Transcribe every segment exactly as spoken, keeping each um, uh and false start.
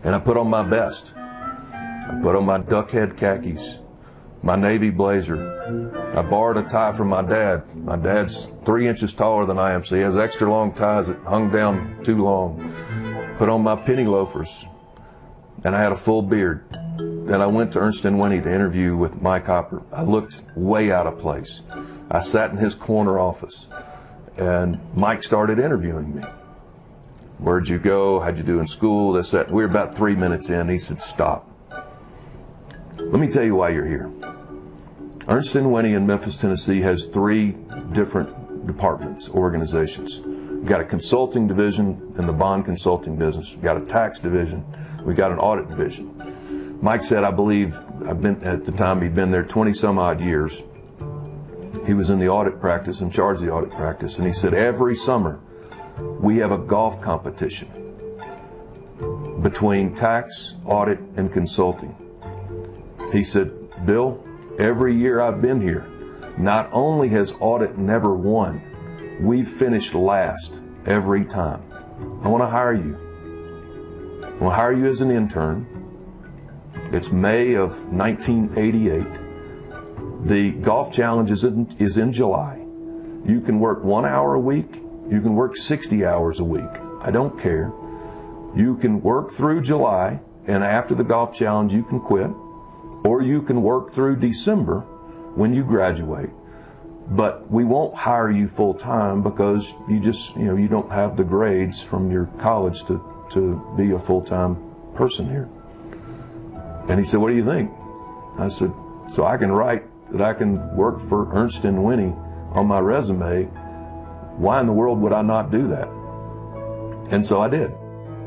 And I put on my best. I put on my duck head khakis, my navy blazer. I borrowed a tie from my dad. My dad's three inches taller than I am, so he has extra long ties that hung down too long. Put on my penny loafers, and I had a full beard. And I went to Ernst and Winnie to interview with Mike Hopper. I looked way out of place. I sat in his corner office, and Mike started interviewing me. Where'd you go? How'd you do in school? This, that. We were about three minutes in. He said, stop. Let me tell you why you're here. Ernst and Winnie in Memphis, Tennessee has three different departments, organizations. We've got a consulting division in the bond consulting business. We've got a tax division. We've got an audit division. Mike said, I believe, I've been, at the time he'd been there twenty some odd years. He was in the audit practice, in charge of the audit practice, and he said every summer we have a golf competition between tax, audit, and consulting. He said, Bill, every year I've been here, not only has audit never won, we've finished last every time. I want to hire you. I want to hire you as an intern. It's May of nineteen eighty-eight. The golf challenge is in, is in July. You can work one hour a week. You can work sixty hours a week. I don't care. You can work through July, and after the golf challenge you can quit. Or you can work through December when you graduate. But we won't hire you full time because you just, you know, you don't have the grades from your college to, to be a full-time person here. And he said, what do you think? I said, so I can write that I can work for Ernst and Winnie on my resume. Why in the world would I not do that? And so I did.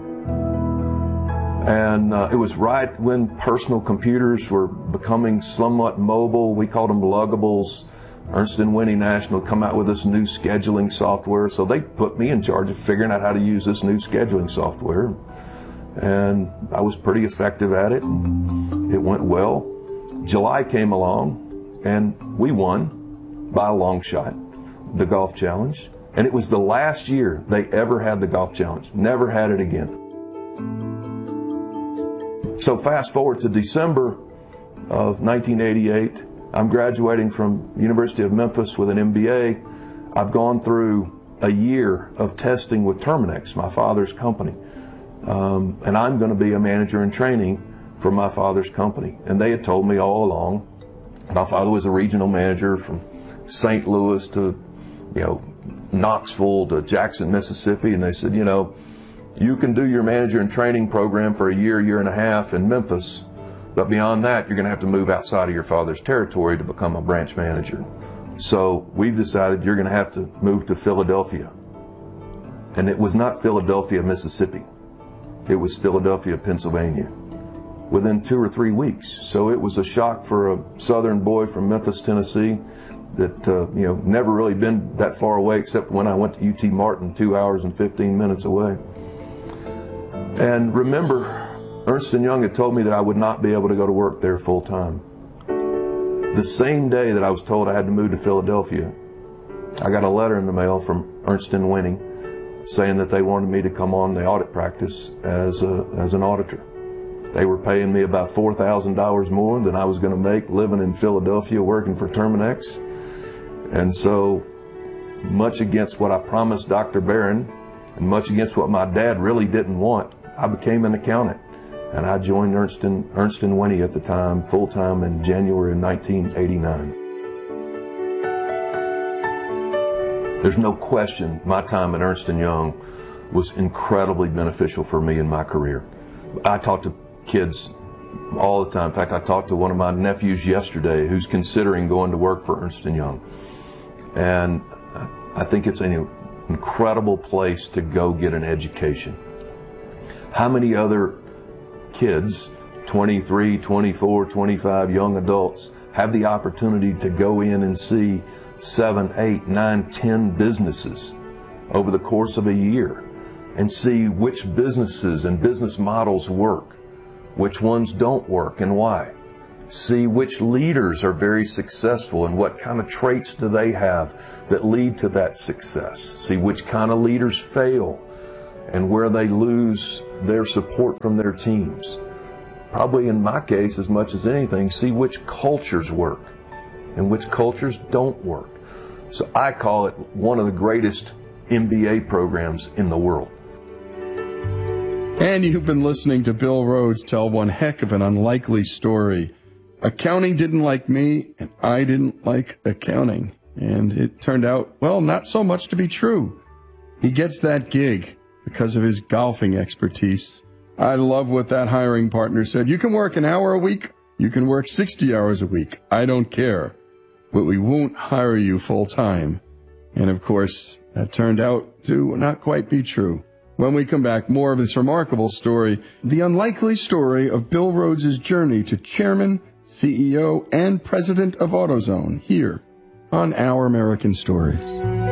And uh, it was right when personal computers were becoming somewhat mobile. We called them luggables. Ernst and Winnie National come out with this new scheduling software. So they put me in charge of figuring out how to use this new scheduling software. And I was pretty effective at it. It went well. July came along, and we won by a long shot the golf challenge. And it was the last year they ever had the golf challenge. Never had it again. So fast forward to December of nineteen eighty-eight. I'm graduating from University of Memphis with an M B A. I've gone through a year of testing with Terminix, my father's company. Um, and I'm going to be a manager in training for my father's company. And they had told me all along, my father was a regional manager from Saint Louis to, you know, Knoxville to Jackson, Mississippi. And they said, you know, you can do your manager in training program for a year, year and a half in Memphis. But beyond that, you're going to have to move outside of your father's territory to become a branch manager. So we've decided you're going to have to move to Philadelphia. And it was not Philadelphia, Mississippi. It was Philadelphia, Pennsylvania, within two or three weeks. So it was a shock for a southern boy from Memphis, Tennessee, that uh, you know, never really been that far away except when I went to U T Martin, two hours and fifteen minutes away. And remember, Ernst and Young had told me that I would not be able to go to work there full time. The same day that I was told I had to move to Philadelphia, I got a letter in the mail from Ernst and Winnie saying that they wanted me to come on the audit practice as a, as an auditor. They were paying me about four thousand dollars more than I was going to make living in Philadelphia working for Terminix. And so, much against what I promised Doctor Barron, and much against what my dad really didn't want, I became an accountant. And I joined Ernst and, Ernst and Winnie at the time, full-time in January of nineteen eighty-nine. There's no question my time at Ernst and Young was incredibly beneficial for me in my career. I talk to kids all the time. In fact, I talked to one of my nephews yesterday who's considering going to work for Ernst and Young. And I think it's an incredible place to go get an education. How many other kids, twenty-three, twenty-four, twenty-five, young adults, have the opportunity to go in and see seven, eight, nine, ten businesses over the course of a year and see which businesses and business models work, which ones don't work and why. See which leaders are very successful and what kind of traits do they have that lead to that success. See which kind of leaders fail and where they lose their support from their teams. Probably in my case, as much as anything, see which cultures work and which cultures don't work. So I call it one of the greatest M B A programs in the world. And you've been listening to Bill Rhodes tell one heck of an unlikely story. Accounting didn't like me, and I didn't like accounting. And it turned out, well, not so much to be true. He gets that gig because of his golfing expertise. I love what that hiring partner said. You can work an hour a week. You can work sixty hours a week. I don't care. But we won't hire you full time. And of course, that turned out to not quite be true. When we come back, more of this remarkable story, the unlikely story of Bill Rhodes' journey to chairman, C E O, and president of AutoZone here on Our American Stories.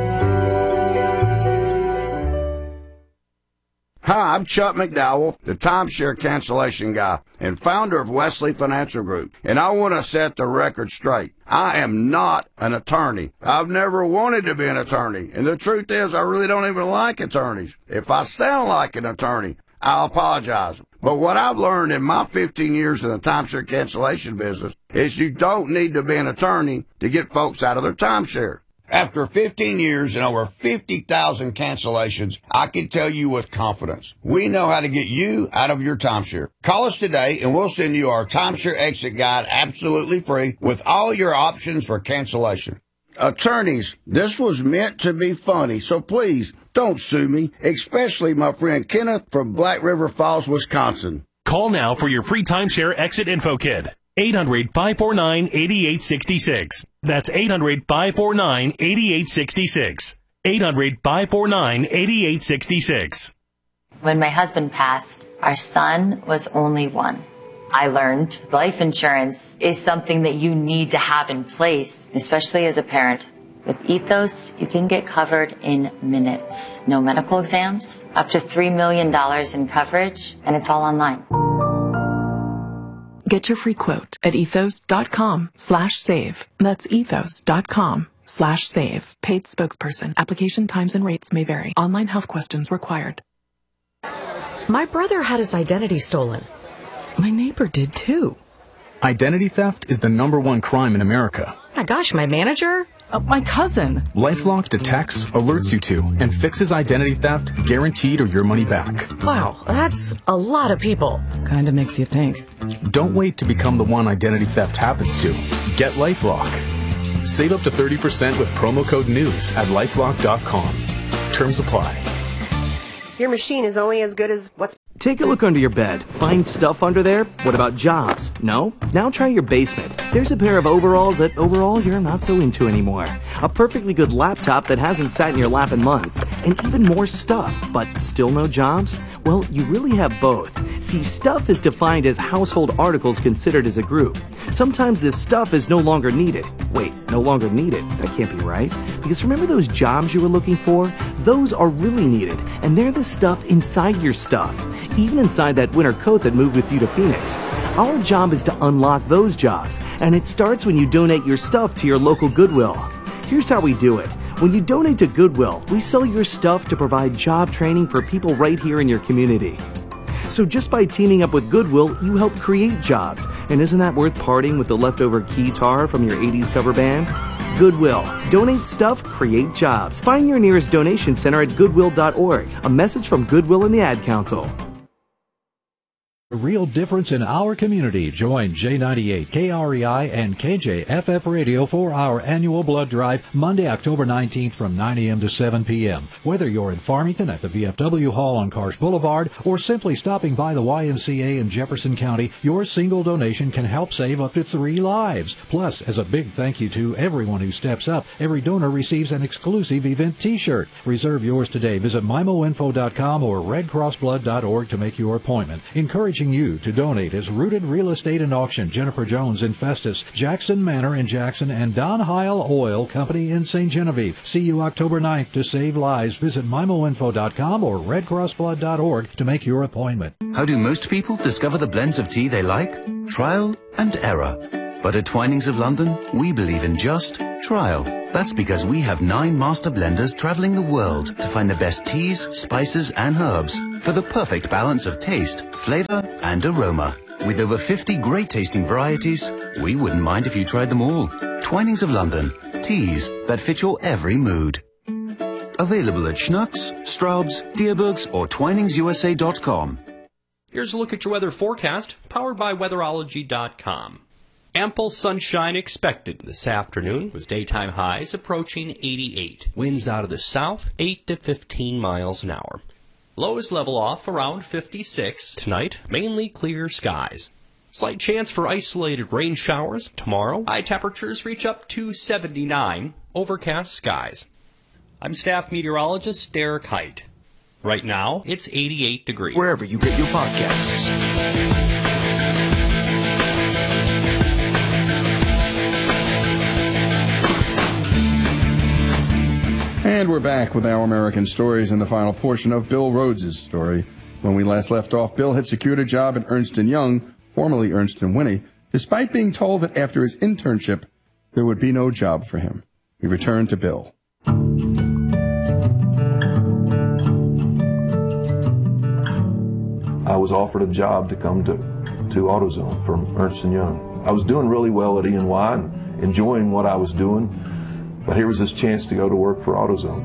Hi, I'm Chuck McDowell, the timeshare cancellation guy and founder of Wesley Financial Group, and I want to set the record straight. I am not an attorney. I've never wanted to be an attorney, and the truth is I really don't even like attorneys. If I sound like an attorney, I'll apologize. But what I've learned in my fifteen years in the timeshare cancellation business is you don't need to be an attorney to get folks out of their timeshare. After fifteen years and over fifty thousand cancellations, I can tell you with confidence, we know how to get you out of your timeshare. Call us today and we'll send you our timeshare exit guide absolutely free with all your options for cancellation. Attorneys, this was meant to be funny, so please don't sue me, especially my friend Kenneth from Black River Falls, Wisconsin. Call now for your free timeshare exit info kit. eight hundred, five four nine, eight eight six six. That's eight hundred, five four nine, eight eight six six. eight hundred, five four nine, eight eight six six. When my husband passed, our son was only one. I learned life insurance is something that you need to have in place, especially as a parent. With Ethos, you can get covered in minutes. No medical exams, up to three million dollars in coverage, and it's all online. Get your free quote at ethos.com slash save. That's ethos.com slash save. Paid spokesperson. Application times and rates may vary. Online health questions required. My brother had his identity stolen. My neighbor did too. Identity theft is the number one crime in America. My gosh, my manager? Uh, my cousin. LifeLock detects, alerts you to, and fixes identity theft, guaranteed or your money back. Wow, that's a lot of people. Kinda makes you think. Don't wait to become the one identity theft happens to. Get LifeLock. Save up to thirty percent with promo code NEWS at lifelock dot com. Terms apply. Your machine is only as good as what's... Take a look under your bed. Find stuff under there? What about jobs? No? Now try your basement. There's a pair of overalls that overall you're not so into anymore. A perfectly good laptop that hasn't sat in your lap in months. And even more stuff, but still no jobs? Well, you really have both. See, stuff is defined as household articles considered as a group. Sometimes this stuff is no longer needed. Wait, no longer needed? That can't be right. Because remember those jobs you were looking for? Those are really needed, and they're the stuff inside your stuff. Even inside that winter coat that moved with you to Phoenix. Our job is to unlock those jobs, and it starts when you donate your stuff to your local Goodwill. Here's how we do it. When you donate to Goodwill, we sell your stuff to provide job training for people right here in your community. So just by teaming up with Goodwill, you help create jobs. And isn't that worth parting with the leftover keytar from your eighties cover band? Goodwill. Donate stuff, create jobs. Find your nearest donation center at goodwill dot org. A message from Goodwill and the Ad Council. A real difference in our community. Join J ninety-eight, K R E I, and K J F F Radio for our annual blood drive Monday, October nineteenth from nine a.m. to seven p.m. Whether you're in Farmington at the V F W Hall on Karsh Boulevard or simply stopping by the Y M C A in Jefferson County, your single donation can help save up to three lives. Plus, as a big thank you to everyone who steps up, every donor receives an exclusive event t-shirt. Reserve yours today. Visit M I M O info dot com or red cross blood dot org to make your appointment. Encourage you to donate is Rooted Real Estate and Auction, Jennifer Jones in Festus, Jackson Manor in Jackson, and Don Heil Oil Company in Saint Genevieve. See you October ninth to save lives. Visit M I M O info dot com or red cross blood dot org to make your appointment. How do most people discover the blends of tea they like? Trial and error. But at Twinings of London, we believe in just trial That's because we have nine master blenders traveling the world to find the best teas, spices, and herbs for the perfect balance of taste, flavor, and aroma. With over fifty great tasting varieties, we wouldn't mind if you tried them all. Twinings of London, teas that fit your every mood. Available at Schnucks, Straub's, Dierbergs, or Twinings U S A dot com. Here's a look at your weather forecast, powered by weatherology dot com. Ample sunshine expected this afternoon, with daytime highs approaching eighty-eight. Winds out of the south, eight to fifteen miles an hour. Lows level off around fifty-six. Tonight, mainly clear skies. Slight chance for isolated rain showers. Tomorrow, high temperatures reach up to seventy-nine. Overcast skies. I'm staff meteorologist Derek Height. Right now, it's eighty-eight degrees. Wherever you get your podcasts. And we're back with Our American Stories in the final portion of Bill Rhodes' story. When we last left off, Bill had secured a job at Ernst and Young, formerly Ernst and Winnie, despite being told that after his internship, there would be no job for him. We return to Bill. I was offered a job to come to, to AutoZone from Ernst and Young. I was doing really well at E and Y and enjoying what I was doing. But here was this chance to go to work for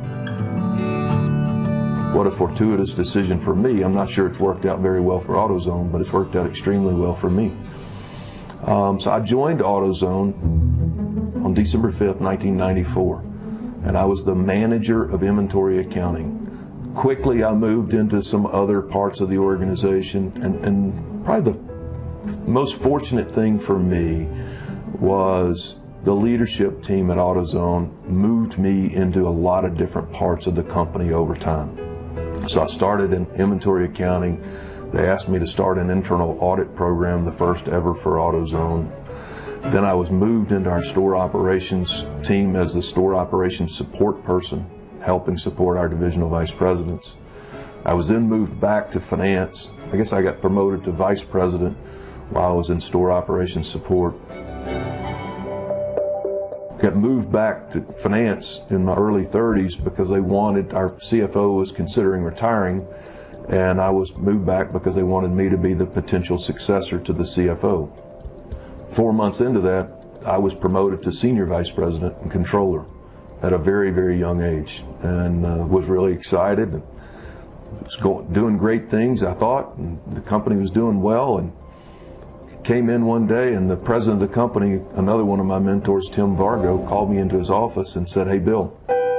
AutoZone. What a fortuitous decision for me. I'm not sure it's worked out very well for AutoZone, but it's worked out extremely well for me. Um, so I joined AutoZone on December fifth, nineteen ninety-four, and I was the manager of inventory accounting. Quickly, I moved into some other parts of the organization, and, and probably the most fortunate thing for me was the leadership team at AutoZone moved me into a lot of different parts of the company over time. So I started in inventory accounting. They asked me to start an internal audit program, the first ever for AutoZone. Then I was moved into our store operations team as the store operations support person, helping support our divisional vice presidents. I was then moved back to finance. I guess I got promoted to vice president while I was in store operations support. Got moved back to finance in my early thirties because they wanted, our C F O was considering retiring, and I was moved back because they wanted me to be the potential successor to the C F O. Four months into that, I was promoted to senior vice president and controller at a very, very young age, and uh, was really excited and was going, doing great things, I thought, and the company was doing well. And came in one day, and the president of the company, another one of my mentors, Tim Vargo, called me into his office and said, "Hey, Bill,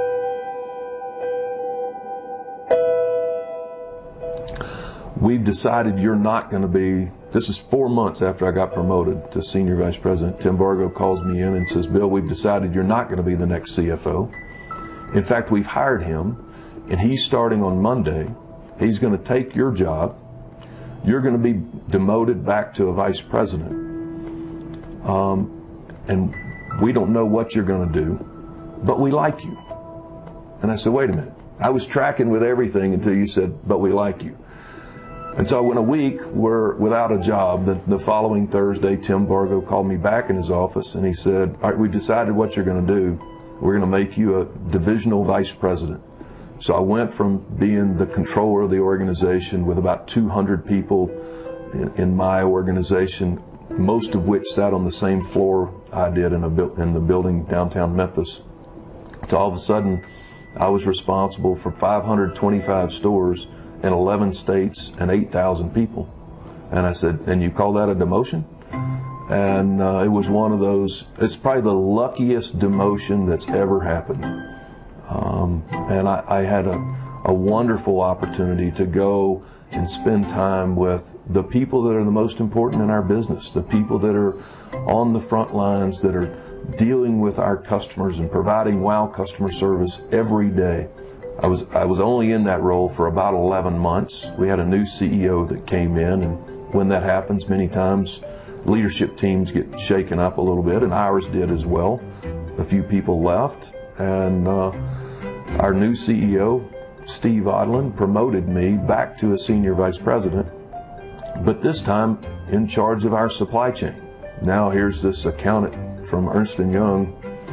we've decided you're not going to be," this is four months after I got promoted to senior vice president. Tim Vargo calls me in and says, "Bill, we've decided you're not going to be the next C F O. In fact, we've hired him, and he's starting on Monday. He's going to take your job. You're going to be demoted back to a vice president. Um, and we don't know what you're going to do, but we like you." And I said, "Wait a minute. I was tracking with everything until you said, 'but we like you.'" And so in a week, we're without a job. The, the following Thursday, Tim Vargo called me back in his office, and he said, "All right, we decided what you're going to do. We're going to make you a divisional vice president." So I went from being the controller of the organization with about two hundred people in, in my organization, most of which sat on the same floor I did in, a, in the building downtown Memphis, to all of a sudden I was responsible for five hundred twenty-five stores in eleven states and eight thousand people. And I said, "And you call that a demotion?" And uh, it was one of those, it's probably the luckiest demotion that's ever happened. Um, and I, I had a, a wonderful opportunity to go and spend time with the people that are the most important in our business, the people that are on the front lines, that are dealing with our customers and providing wow customer service every day. I was, I was only in that role for about eleven months. We had a new C E O that came in, and when that happens, many times leadership teams get shaken up a little bit, and ours did as well. A few people left, and uh, our new C E O, Steve Odland, promoted me back to a senior vice president, but this time in charge of our supply chain. Now here's this accountant from Ernst and Young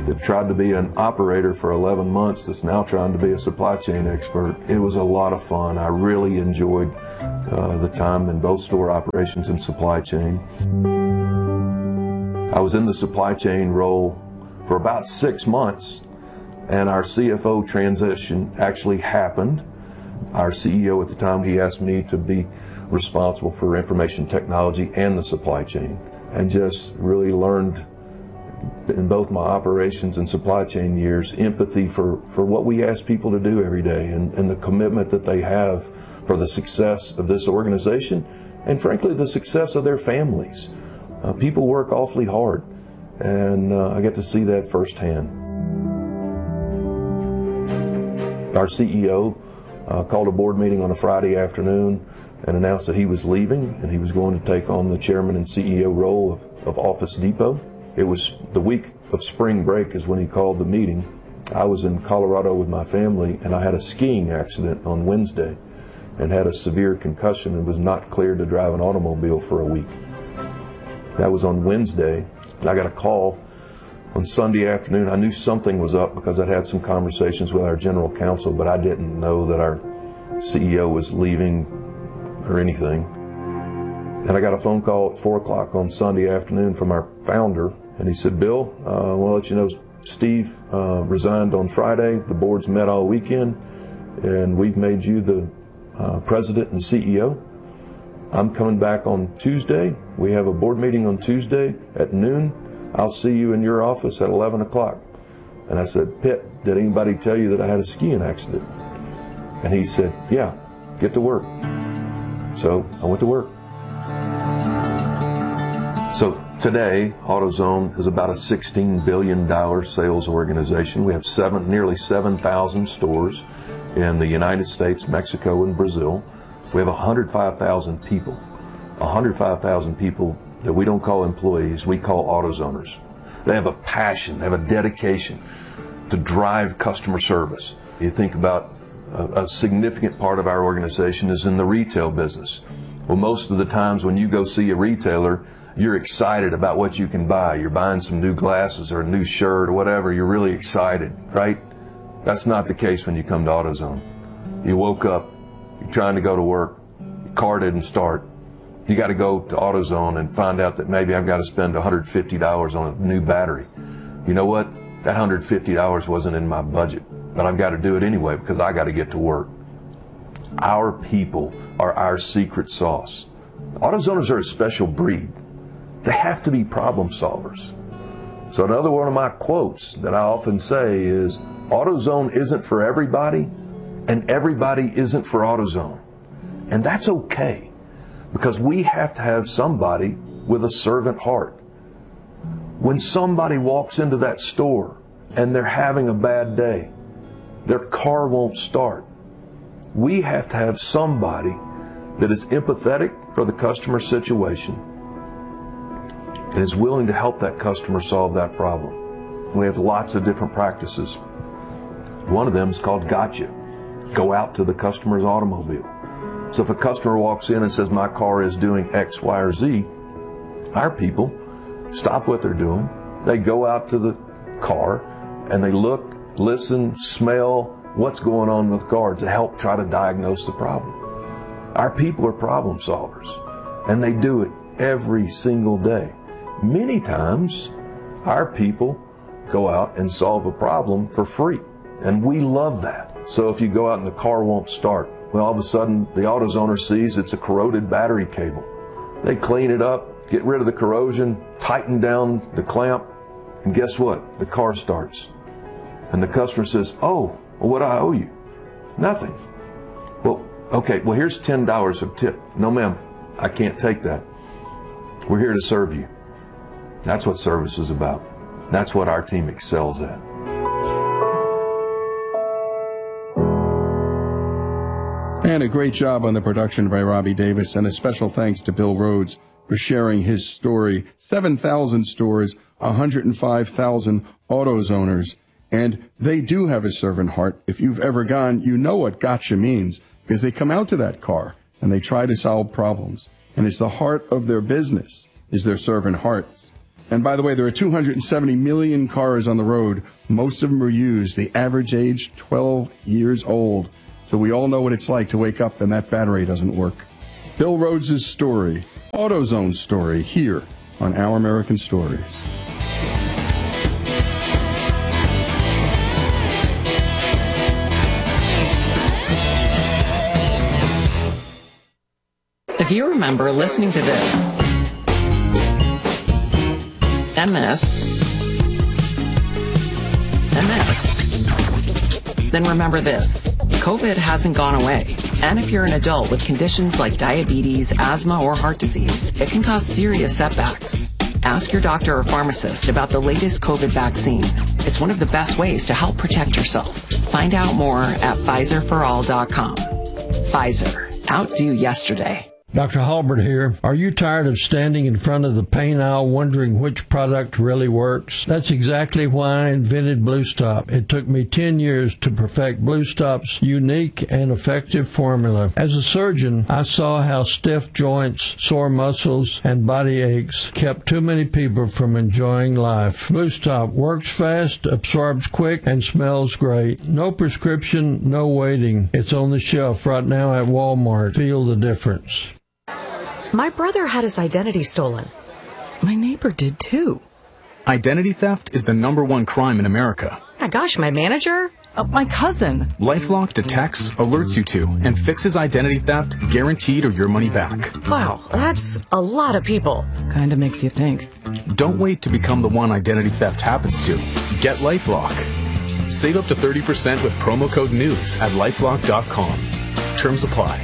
that tried to be an operator for eleven months that's now trying to be a supply chain expert. It was a lot of fun. I really enjoyed uh, the time in both store operations and supply chain. I was in the supply chain role for about six months, and our C F O transition actually happened. Our C E O at the time, he asked me to be responsible for information technology and the supply chain, and just really learned in both my operations and supply chain years empathy for, for what we ask people to do every day, and, and the commitment that they have for the success of this organization and frankly the success of their families. Uh, people work awfully hard, and uh, I get to see that firsthand. Our C E O uh, called a board meeting on a Friday afternoon and announced that he was leaving and he was going to take on the chairman and C E O role of, of Office Depot. It was the week of spring break is when he called the meeting. I was in Colorado with my family, and I had a skiing accident on Wednesday and had a severe concussion and was not cleared to drive an automobile for a week. That was on Wednesday, and I got a call on Sunday afternoon. I knew something was up because I'd had some conversations with our general counsel, but I didn't know that our C E O was leaving or anything. And I got a phone call at four o'clock on Sunday afternoon from our founder, and he said, Bill, uh, I want to let you know Steve uh, resigned on Friday. The board's met all weekend, and we've made you the uh, president and C E O. I'm coming back on Tuesday. We have a board meeting on Tuesday at noon. I'll see you in your office at eleven o'clock. And I said, Pitt, did anybody tell you that I had a skiing accident? And he said, yeah, get to work. So I went to work. So today, AutoZone is about a sixteen billion dollars sales organization. We have seven, nearly seven thousand stores in the United States, Mexico, and Brazil. We have one hundred five thousand people, one hundred five thousand people that we don't call employees, we call AutoZoners. They have a passion, they have a dedication to drive customer service. You think about a, a significant part of our organization is in the retail business. Well, most of the times when you go see a retailer, you're excited about what you can buy. You're buying some new glasses or a new shirt or whatever. You're really excited, right? That's not the case when you come to AutoZone. You woke up, you're trying to go to work, your car didn't start. You got to go to AutoZone and find out that maybe I've got to spend one hundred fifty dollars on a new battery. You know what? That one hundred fifty dollars wasn't in my budget, but I've got to do it anyway because I got to get to work. Our people are our secret sauce. AutoZoners are a special breed. They have to be problem solvers. So another one of my quotes that I often say is, AutoZone isn't for everybody, and everybody isn't for AutoZone. And that's okay, because we have to have somebody with a servant heart. When somebody walks into that store and they're having a bad day, their car won't start, we have to have somebody that is empathetic for the customer situation and is willing to help that customer solve that problem. We have lots of different practices. One of them is called Gotcha. Go out to the customer's automobile. So if a customer walks in and says, my car is doing X, Y, or Z, our people stop what they're doing. They go out to the car and they look, listen, smell what's going on with the car to help try to diagnose the problem. Our people are problem solvers, and they do it every single day. Many times, our people go out and solve a problem for free, and we love that. So if you go out and the car won't start, well, all of a sudden the AutoZoner sees it's a corroded battery cable. They clean it up, get rid of the corrosion, tighten down the clamp, and guess what? The car starts. And the customer says, oh, well, what do I owe you? Nothing. Well, okay, well, here's ten dollars of tip. No, ma'am, I can't take that. We're here to serve you. That's what service is about. That's what our team excels at. And a great job on the production by Robbie Davis, and a special thanks to Bill Rhodes for sharing his story. seven thousand stores, one hundred five thousand AutoZoners, and they do have a servant heart. If you've ever gone, you know what gotcha means, because they come out to that car and they try to solve problems. And it's the heart of their business, is their servant hearts. And by the way, there are two hundred seventy million cars on the road. Most of them are used. The average age, twelve years old. So we all know what it's like to wake up and that battery doesn't work. Bill Rhodes' story, AutoZone's story, here on Our American Stories. If you remember listening to this, M S, M S, then remember this. COVID hasn't gone away. And if you're an adult with conditions like diabetes, asthma, or heart disease, it can cause serious setbacks. Ask your doctor or pharmacist about the latest COVID vaccine. It's one of the best ways to help protect yourself. Find out more at Pfizer for all dot com. Pfizer. Outdo yesterday. Doctor Halbert here. Are you tired of standing in front of the pain aisle wondering which product really works? That's exactly why I invented Blue Stop. It took me ten years to perfect Blue Stop's unique and effective formula. As a surgeon, I saw how stiff joints, sore muscles, and body aches kept too many people from enjoying life. Blue Stop works fast, absorbs quick, and smells great. No prescription, no waiting. It's on the shelf right now at Walmart. Feel the difference. My brother had his identity stolen. My neighbor did too. Identity theft is the number one crime in America. My gosh, my manager? Uh, my cousin. LifeLock detects, alerts you to, and fixes identity theft, guaranteed or your money back. Wow, that's a lot of people. Kinda makes you think. Don't wait to become the one identity theft happens to. Get LifeLock. Save up to thirty percent with promo code NEWS at lifelock dot com. Terms apply.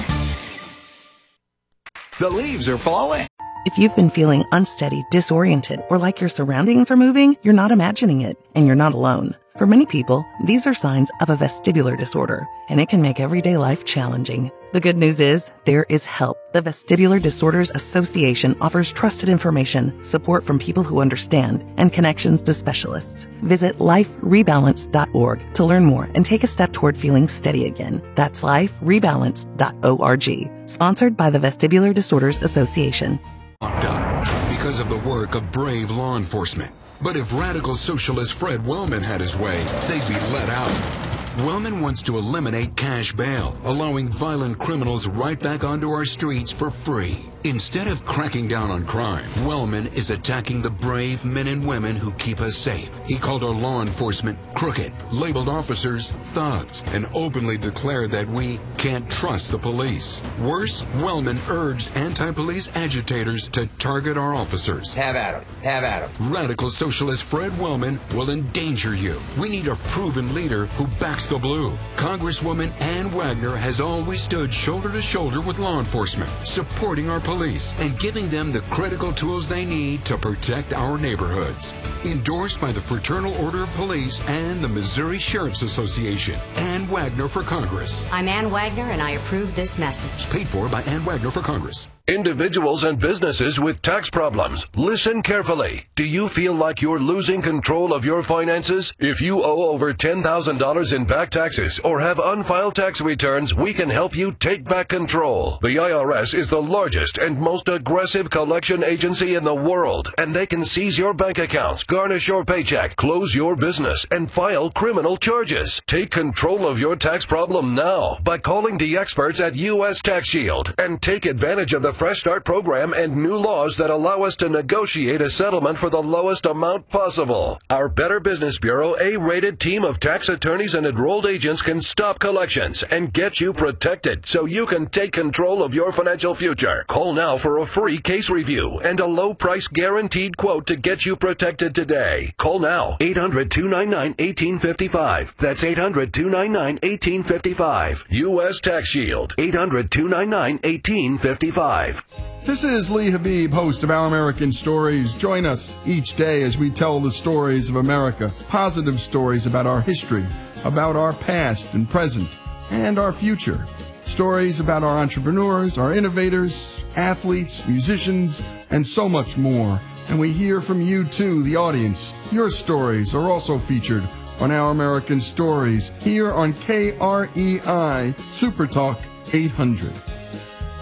The leaves are falling. If you've been feeling unsteady, disoriented, or like your surroundings are moving, you're not imagining it, and you're not alone. For many people, these are signs of a vestibular disorder, and it can make everyday life challenging. The good news is, there is help. The Vestibular Disorders Association offers trusted information, support from people who understand, and connections to specialists. Visit life rebalance dot org to learn more and take a step toward feeling steady again. That's life rebalance dot org. Sponsored by the Vestibular Disorders Association. Locked up because of the work of brave law enforcement. But if radical socialist Fred Wellman had his way, they'd be let out. Wellman wants to eliminate cash bail, allowing violent criminals right back onto our streets for free. Instead of cracking down on crime, Wellman is attacking the brave men and women who keep us safe. He called our law enforcement crooked, labeled officers thugs, and openly declared that we can't trust the police. Worse, Wellman urged anti-police agitators to target our officers. Have at him. Have at him. Radical socialist Fred Wellman will endanger you. We need a proven leader who backs the blue. Congresswoman Ann Wagner has always stood shoulder to shoulder with law enforcement, supporting our police and giving them the critical tools they need to protect our neighborhoods. Endorsed by the Fraternal Order of Police and the Missouri Sheriff's Association. Ann Wagner for Congress. I'm Ann Wagner, and I approve this message. Paid for by Ann Wagner for Congress. Individuals and businesses with tax problems, listen carefully. Do you feel like you're losing control of your finances? If you owe over ten thousand dollars in back taxes or have unfiled tax returns, we can help you take back control. The I R S is the largest and most aggressive collection agency in the world, and they can seize your bank accounts, garnish your paycheck, close your business, and file criminal charges. Take control of your tax problem now by calling the experts at U S Tax Shield and take advantage of the Fresh Start program and new laws that allow us to negotiate a settlement for the lowest amount possible. Our Better Business Bureau A-rated team of tax attorneys and enrolled agents can stop collections and get you protected so you can take control of your financial future. Call now for a free case review and a low price guaranteed quote to get you protected today. Call now, eight hundred, two nine nine, one eight five five. That's eight hundred, two nine nine, one eight five five. U S Tax Shield, eight hundred, two nine nine, one eight five five. This is Lee Habib, host of Our American Stories. Join us each day as we tell the stories of America, positive stories about our history, about our past and present, and our future. Stories about our entrepreneurs, our innovators, athletes, musicians, and so much more. And we hear from you too, the audience. Your stories are also featured on Our American Stories here on K R E I Super Talk eight hundred.